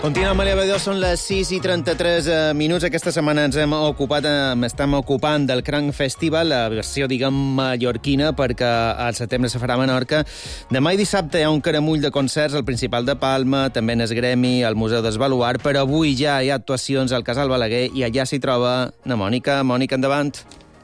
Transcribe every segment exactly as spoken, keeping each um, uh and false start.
Continuem a l'Elevador, són les sis i trenta-tres minuts. Aquesta setmana ens hem ocupat, estem ocupant del Cranc Festival, la versió, diguem, mallorquina, perquè al setembre se farà a Menorca. Demà i dissabte hi ha un caramull de concerts al Principal de Palma, també en el Gremi, al Museu del Baluard, però avui ja hi ha actuacions al Casal Balaguer i allà s'hi troba na Mònica. Mònica, endavant.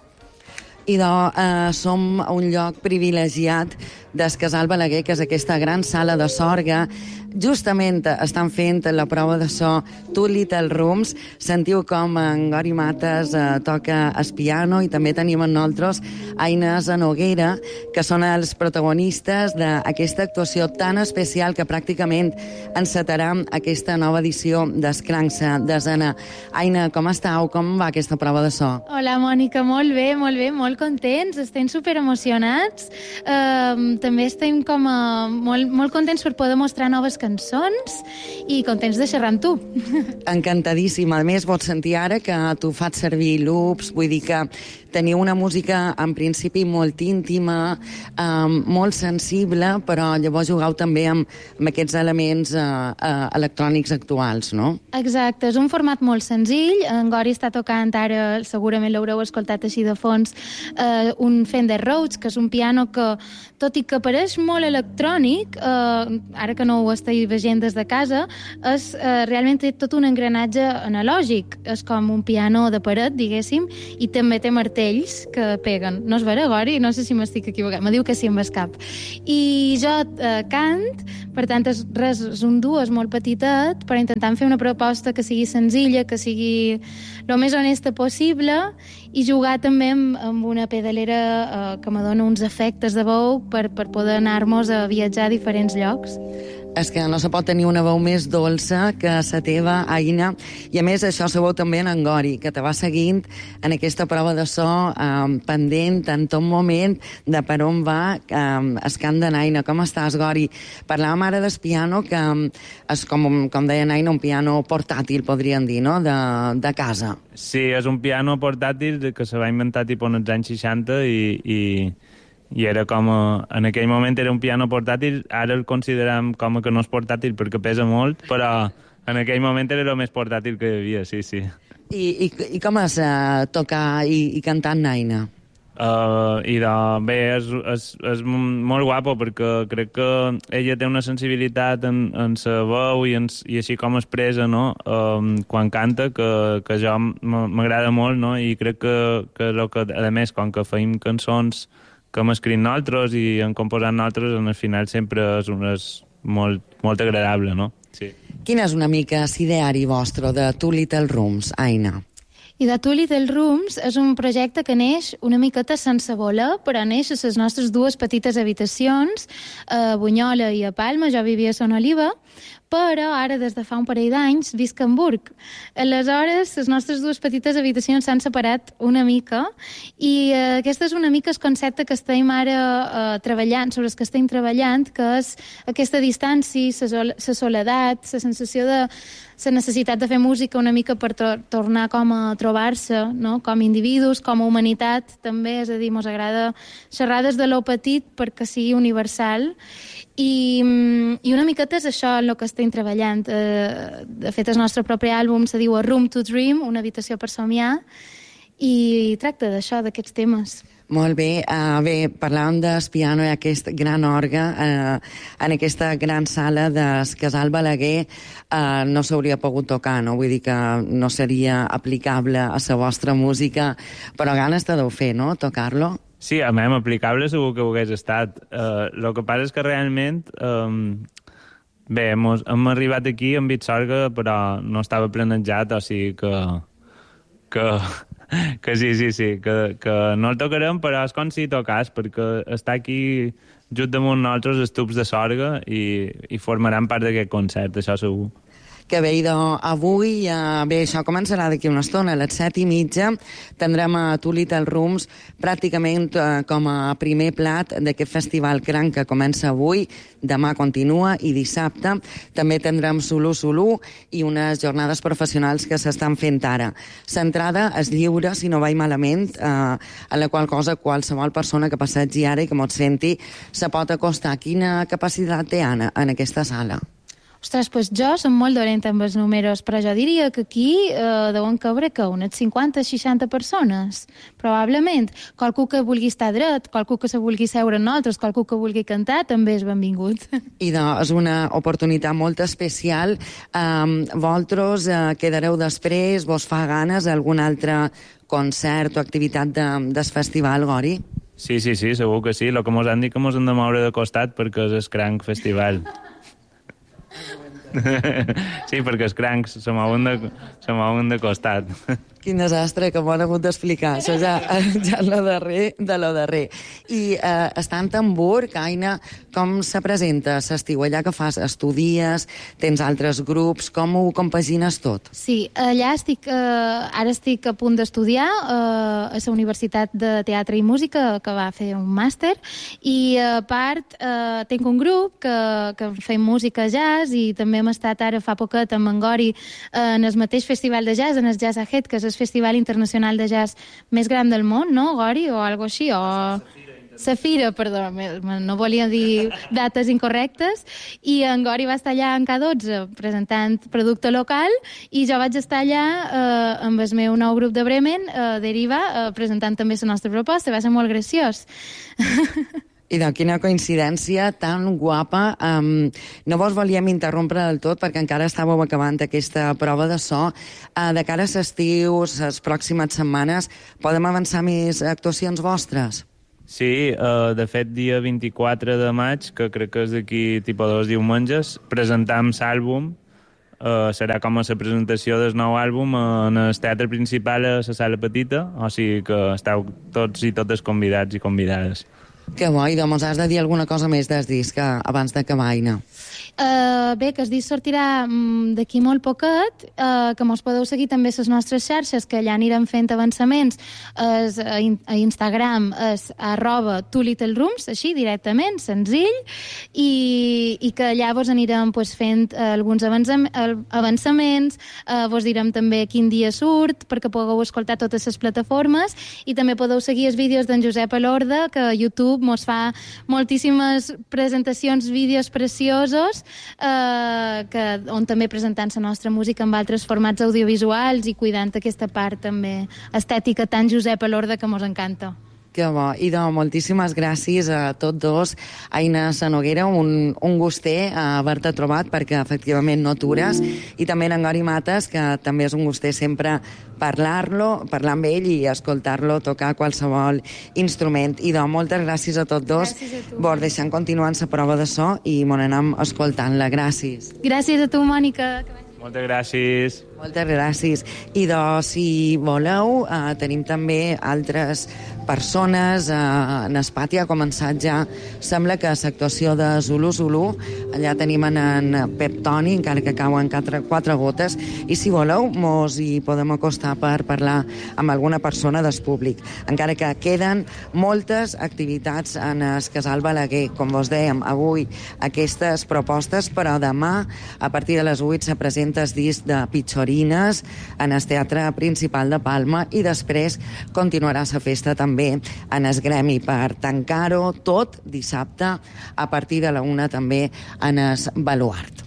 Idò, eh, som a un lloc privilegiat del Casal Balaguer, que és aquesta gran sala de sorga. Justament estan fent la prova de so Two Little Rooms. Sentiu com en Gori Mates eh, toca el piano, i també tenim en nosaltres Aina Noguera, que són els protagonistes d'aquesta actuació tan especial que pràcticament encetarà aquesta nova edició d'Escrança de Zena. Aina, com estàu? Com va aquesta prova de so? Hola, Mònica, molt bé, molt bé, molt contents, estem superemocionats. Uh, també estem com a, molt, molt contents per poder mostrar noves cançons i contents de xerrar amb tu. Encantadíssima. A més, pots sentir ara que tu fas servir loops, vull dir que teniu una música en principi molt íntima, um, molt sensible, però llavors jugau també amb, amb aquests elements uh, uh, electrònics actuals, no? Exacte, és un format molt senzill. En Gori està tocant ara, segurament l'haureu escoltat així de fons, uh, un Fender Rhodes, que és un piano que, tot i que pareix molt electrònic, uh, ara que no ho esteu veient des de casa, és, uh, realment té tot un engranatge analògic. És com un piano de paret, diguéssim, i també té martells que peguen. No és vera, Gori? No sé si m'estic equivocant. Me diu que sí amb el cap. I jo uh, cant, per tant, és, res, és un duo, és molt petitet, però intentant fer una proposta que sigui senzilla, que sigui el més honesta possible, i jugar també amb, amb una pedalera uh, que me dona uns efectes de veu per, per poder anar-nos a viatjar a diferents llocs. És que no se pot tenir una veu més dolça que la teva, Aina, i a més això se veu també en en Gori, que te va seguint en aquesta prova de so um, pendent en tot moment de per on va um, el cant de Aina. Com estàs, Gori? Parlàvem ara del piano, que um, és, com, com deia Aina, un piano portàtil, podríem dir, no?, de, de casa. Sí, és un piano portàtil que se va inventar tipus en els anys seixanta i... i... i era com a, en aquell moment era un piano portàtil, ara el considerem com a que no és portàtil perquè pesa molt, però en aquell moment era el més portàtil que hi havia, sí, sí. I, i, i com és uh, tocar i, i cantar amb Aina? Uh, I de, bé, és, és, és molt guapo perquè crec que ella té una sensibilitat en, en sa veu i, en, i així com expressa, no?, um, quan canta, que, que jo m'agrada molt, no?, i crec que, que, que a més, com que feim cançons que hem escrit nosaltres i hem composat nosaltres, en el final sempre és, un, és molt, molt agradable, no? Sí. Quin és una mica l'ideari vostre de Two Little Rooms, Aina? I de Two Little Rooms és un projecte que neix una miqueta sense voler, però neix a les nostres dues petites habitacions, a Bunyola i a Palma. Jo vivia a Son Oliva, però ara, des de fa un parell d'anys, visc a Hamburg. Aleshores, les nostres dues petites habitacions s'han separat una mica, i eh, aquest és una mica el concepte que estem ara eh, treballant, sobre el que estem treballant, que és aquesta distància, la soledat, la sensació de la necessitat de fer música una mica per to tornar com a trobar-se, no?, com a individus, com a humanitat, també, és a dir, mos agrada xerrar des de lo petit perquè sigui universal. I, i una miqueta és això en el que estem treballant. Eh, de fet, el nostre propi àlbum se diu A Room to Dream, una habitació per somiar, i tracta d'això, d'aquests temes. Molt bé. Uh, bé, parlàvem del piano i aquest gran orgue uh, en aquesta gran sala del Casal Balaguer. Uh, no s'hauria pogut tocar, no? Vull dir que no seria aplicable a la vostra música, però ganes te deu fer, no?, tocar-lo? Sí, a mi, aplicable segur que ho hagués estat. El uh, que passa és que realment... Um, bé, hem, hem arribat aquí amb Bit Sorga, però no estava planejat, o sigui que... que, que sí, sí, sí, que, que no el tocarem, però és com si tocàs, perquè està aquí just damunt nosaltres els tubs de sorga i, i formaran part d'aquest concert, això segur. Que bé, idò, avui, eh, bé, això començarà d'aquí una estona, a les set i mitja, tindrem a Two Little Rooms pràcticament eh, com a primer plat d'aquest festival Cranc que comença avui, demà continua i dissabte també tindrem Sulu Sulu i unes jornades professionals que s'estan fent ara. L'entrada és lliure, si no vaig malament, eh, a la qual cosa qualsevol persona que passegi ara i que mos senti se pot acostar. Quina capacitat té, Anna, en aquesta sala? Ostres, pues jo som molt dolent amb els números, però jo diria que aquí eh, deuen cabre que unes cinquanta seixanta persones, probablement. Qualcú que vulgui estar dret, qualcú que se vulgui seure en nosaltres, qualcú que vulgui cantar, també és benvingut. I doncs, és una oportunitat molt especial. Um, vosaltres uh, quedareu després, vos fa ganes algun altre concert o activitat de, del festival, Gori? Sí, sí, sí, segur que sí. El que mos han dit que mos hem de moure de costat perquè és el Cranc Festival. Sí, perquè els crancs se mouen de, se mouen de costat. Quin desastre, que m'ho han hagut d'explicar. Això ja, ja lo darrer de lo darrer. I eh, està en Hamburg, Aina, com se presenta l'estiu? Allà que fas? Estudies? Tens altres grups? Com ho compagines tot? Sí, allà estic, eh, ara estic a punt d'estudiar eh, a la Universitat de Teatre i Música, que va fer un màster, i a part eh, tinc un grup que, que fem música jazz, i també hem estat ara fa poquet amb en Gori eh, en el mateix festival de jazz, en el Jazz Ahead, que és el festival internacional de jazz més gran del món, no, Gori? O algo així, o... Safira, perdó, no volia dir dates incorrectes, i en Gori va estar allà en K dotze presentant producte local, i jo vaig estar allà eh, amb el meu nou grup de Bremen, eh, Deriva, eh, presentant també la nostra proposta. Va ser molt graciós. I de quina coincidència tan guapa. Um, no vos volíem interrompre del tot perquè encara estàveu acabant aquesta prova de so. Uh, de cara a l'estiu, les pròximes setmanes, podem avançar més actuacions vostres? Sí, uh, de fet, dia vint-i-quatre de maig, que crec que és d'aquí tipus dos diumenges, presentam l'àlbum. Uh, serà com a la presentació del nou àlbum en el teatre principal a la sala petita, o sigui que esteu tots i totes convidats i convidades. Que bo, i doncs has de dir alguna cosa més del disc abans d'acabar, Aina. Uh, bé, que el disc sortirà um, d'aquí molt poquet, uh, que mos podeu seguir també a les nostres xarxes, que allà anirem fent avançaments. Es, a, in, a Instagram és arroba Two Little Rooms, així, directament, senzill, i, i que allà vos anirem pues, fent uh, alguns avançam, uh, avançaments, uh, vos direm també quin dia surt, perquè pugueu escoltar totes les plataformes, i també podeu seguir els vídeos d'en Josep Elorda, que a YouTube mos fa moltíssimes presentacions, vídeos preciosos, Eh, que, on també presentant la nostra música amb altres formats audiovisuals i cuidant aquesta part també estètica tan Josep Elorda que mos encanta. Que bo. I doncs, moltíssimes gràcies a tots dos. Aina Sanoguera, un, un guster haver-te trobat, perquè efectivament no atures, i també en Gori Mates, que també és un guster sempre parlar-lo, parlar amb ell i escoltar-lo tocar qualsevol instrument. I doncs, moltes gràcies a tots dos. Gràcies a tu. Vos deixem continuar amb la prova de so i m'on anem escoltant-la. Gràcies. Gràcies a tu, Mònica. Moltes gràcies. Moltes gràcies. I doncs, si voleu, eh, tenim també altres persones. Eh, en Espati ha començat ja, sembla que l'actuació de Zulu Zulu. Allà tenim en, en Pep Toni, encara que cauen quatre, quatre gotes. I si voleu, mos hi podem acostar per parlar amb alguna persona del públic. Encara que queden moltes activitats en el Casal Balaguer. Com vos dèiem, avui aquestes propostes, però demà, a partir de les vuit, se presenta el disc de Pitxorines en el Teatre Principal de Palma, i després continuarà la festa també en el Gremi per tancar-ho tot dissabte a partir de la una també en el Baluart.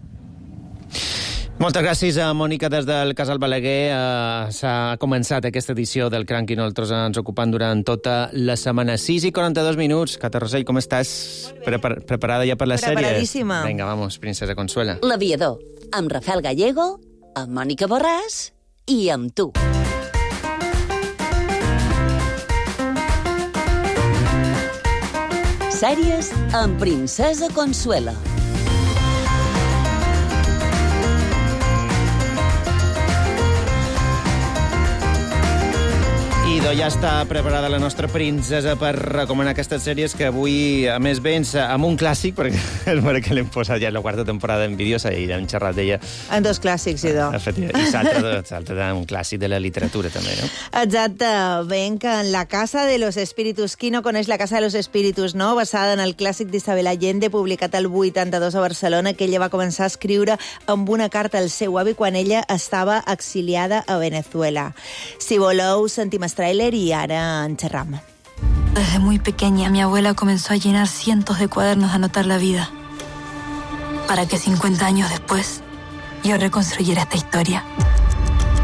Moltes gràcies a Mònica des del Casal Balaguer. Uh, S'ha començat aquesta edició del Cranc i nosaltres ens ocupant durant tota la setmana. sis i quaranta-dos minuts. Cata Rosell, com estàs? Prepar Preparada ja per les sèries? Preparadíssima. Vinga, vamos, princesa Consuela. L'Aviador, amb Rafael Gallego, amb Mònica Borràs i amb tu. Sèries amb Princesa Consuela. I doncs ja està preparada la nostra princesa per recomanar aquestes sèries que avui, a més, vens amb un clàssic, perquè és vera que l'hem posat ja en la quarta temporada envidiosa i hem xerrat d'ella. En dos clàssics, idò. I s'altra d'un clàssic de la literatura, també, no? Exacte. Venc en La Casa de los Espíritus. Qui no coneix La Casa de los Espíritus, no? Basada en el clàssic d'Isabel Allende, publicat el vuitanta-dos a Barcelona, que ella va començar a escriure amb una carta al seu avi quan ella estava exiliada a Venezuela. Si voleu, sentim el tràiler i ara en xerram. Desde muy pequeña, mi abuela comenzó a llenar cientos de cuadernos de anotar la vida. para que cincuenta años después yo reconstruyera esta historia.